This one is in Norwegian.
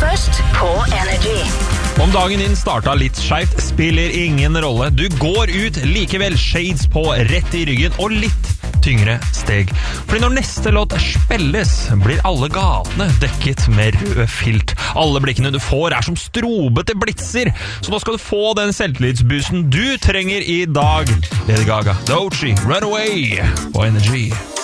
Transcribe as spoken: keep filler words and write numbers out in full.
først på Energy. Om dagen din starta litt skjevt, spiller ingen rolle. Du går ut likevel, shades på, rett i ryggen og litt tyngre steg. Fordi når neste låt spilles, blir alle gatene dekket med rød filt. Alle blikkene du får er som strobete blitzer, så nå skal du få den selvtillitsbusen du trenger i dag. Lady Gaga, Doechii, Runaway på Energy.